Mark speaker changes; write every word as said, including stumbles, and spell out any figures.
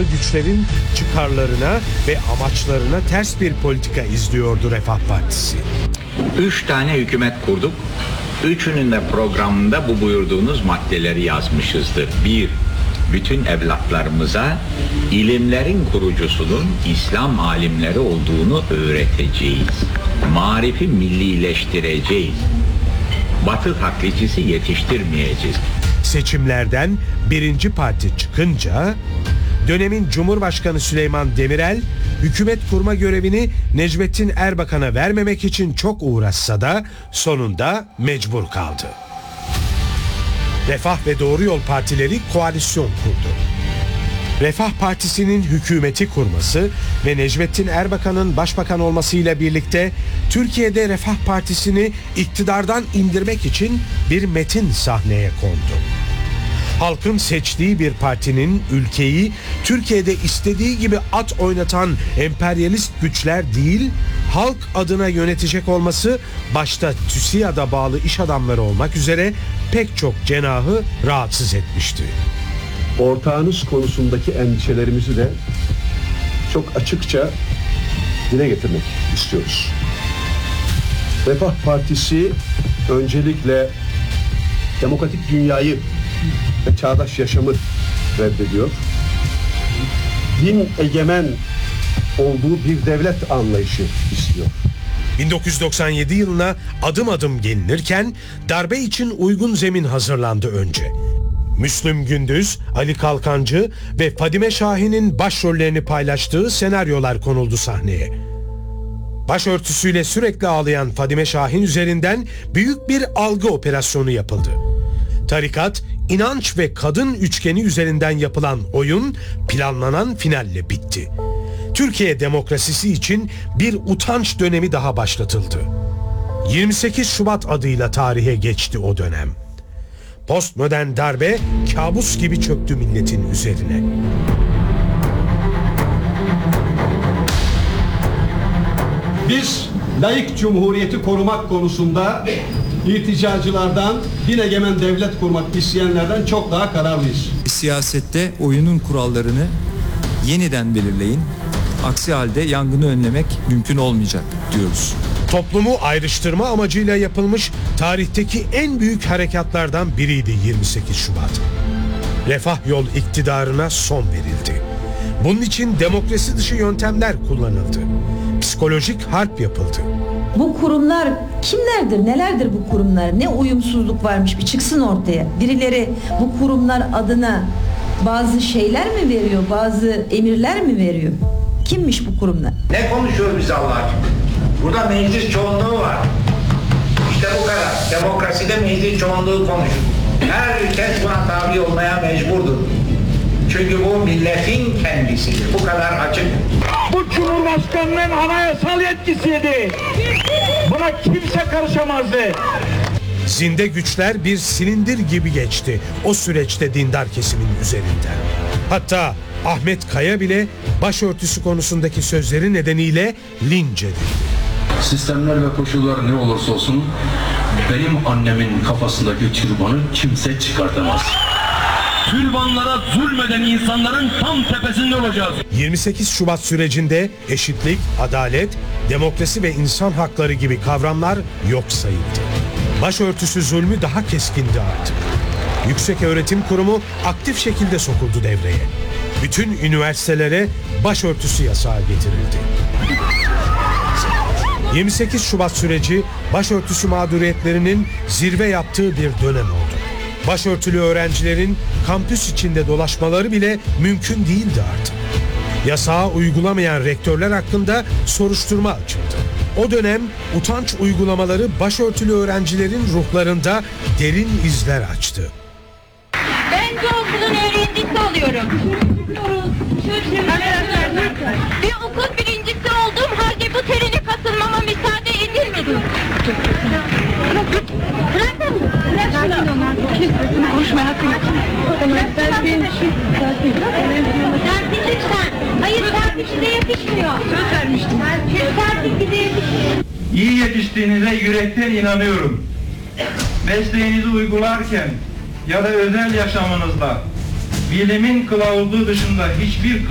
Speaker 1: silahlı güçlerin çıkarlarına ve amaçlarına ters bir politika izliyordu Refah Partisi.
Speaker 2: Üç tane hükümet kurduk. Üçünün de programında bu buyurduğunuz maddeleri yazmışızdır. Bir, bütün evlatlarımıza ilimlerin kurucusunun İslam alimleri olduğunu öğreteceğiz. Marifi millileştireceğiz. Batı taklitçisi yetiştirmeyeceğiz.
Speaker 1: Seçimlerden birinci parti çıkınca dönemin Cumhurbaşkanı Süleyman Demirel hükümet kurma görevini Necmettin Erbakan'a vermemek için çok uğraşsa da sonunda mecbur kaldı. Refah ve Doğru Yol partileri koalisyon kurdu. Refah Partisi'nin hükümeti kurması ve Necmettin Erbakan'ın başbakan olmasıyla birlikte Türkiye'de Refah Partisi'ni iktidardan indirmek için bir metin sahneye kondu. Halkın seçtiği bir partinin ülkeyi Türkiye'de istediği gibi at oynatan emperyalist güçler değil, halk adına yönetecek olması başta TÜSİAD'a bağlı iş adamları olmak üzere pek çok cenahı rahatsız etmişti.
Speaker 3: Ortağınız konusundaki endişelerimizi de çok açıkça dile getirmek istiyoruz. Refah Partisi öncelikle demokratik dünyayı ve çağdaş yaşamı reddediyor. Din egemen olduğu bir devlet anlayışı istiyor.
Speaker 1: bin dokuz yüz doksan yedi yılına adım adım gelinirken darbe için uygun zemin hazırlandı önce. Müslüm Gündüz, Ali Kalkancı ve Fadime Şahin'in başrollerini paylaştığı senaryolar konuldu sahneye. Başörtüsüyle sürekli ağlayan Fadime Şahin üzerinden büyük bir algı operasyonu yapıldı. Tarikat, inanç ve kadın üçgeni üzerinden yapılan oyun planlanan finalle bitti. Türkiye demokrasisi için bir utanç dönemi daha başlatıldı. yirmi sekiz Şubat adıyla tarihe geçti o dönem. Postmodern darbe kabus gibi çöktü milletin üzerine.
Speaker 3: Biz laik cumhuriyeti korumak konusunda irticacılardan, din egemen devlet kurmak isteyenlerden çok daha kararlıyız.
Speaker 4: Siyasette oyunun kurallarını yeniden belirleyin. Aksi halde yangını önlemek mümkün olmayacak diyoruz.
Speaker 1: Toplumu ayrıştırma amacıyla yapılmış tarihteki en büyük harekatlardan biriydi yirmi sekiz Şubat. Refah Yol iktidarına son verildi. Bunun için demokrasi dışı yöntemler kullanıldı. Psikolojik harp yapıldı.
Speaker 5: Bu kurumlar kimlerdir, nelerdir bu kurumlar? Ne uyumsuzluk varmış bir çıksın ortaya. Birileri bu kurumlar adına bazı şeyler mi veriyor, bazı emirler mi veriyor? Kimmiş bu kurumlar?
Speaker 2: Ne konuşuyoruz biz Allah aşkına? Burada meclis çoğunluğu var. İşte bu kadar. Demokraside meclis çoğunluğu konuşur. Herkes buna tabi olmaya mecburdur. Çünkü bu milletin kendisidir. Bu kadar açık.
Speaker 6: Bu Cumhurbaşkanı'nın anayasal yetkisiydi. Buna kimse karışamazdı.
Speaker 1: Zinde güçler bir silindir gibi geçti o süreçte dindar kesimin üzerinden. Hatta Ahmet Kaya bile başörtüsü konusundaki sözleri nedeniyle linç edildi.
Speaker 7: Sistemler ve koşullar ne olursa olsun benim annemin kafasındaki türbanı kimse çıkartamaz.
Speaker 6: Türbanlara zulmeden insanların tam tepesinde olacağız.
Speaker 1: yirmi sekiz Şubat sürecinde eşitlik, adalet, demokrasi ve insan hakları gibi kavramlar yok sayıldı. Başörtüsü zulmü daha keskindi artık. Yükseköğretim Kurumu aktif şekilde sokuldu devreye. Bütün üniversitelere başörtüsü yasağı getirildi. yirmi sekiz Şubat süreci başörtüsü mağduriyetlerinin zirve yaptığı bir dönem oldu. Başörtülü öğrencilerin kampüs içinde dolaşmaları bile mümkün değildi artık. Yasağı uygulamayan rektörler hakkında soruşturma açıldı. O dönem utanç uygulamaları başörtülü öğrencilerin ruhlarında derin izler açtı.
Speaker 8: Ben bu okulun öğrencisi oluyorum. Bir okul birincisi olduğum halde bu terine katılmama müsaade edilmedi. Bırakın mı? Konuşmaya hakkı yok. Serpil lütfen. Hayır Serpil size yakışmıyor. Söz vermiştim. Serpil size yakışmıyor.
Speaker 6: İyi yetiştiğinize yürekten inanıyorum. Mesleğinizi uygularken ya da özel yaşamınızda bilimin kılavuzu dışında hiçbir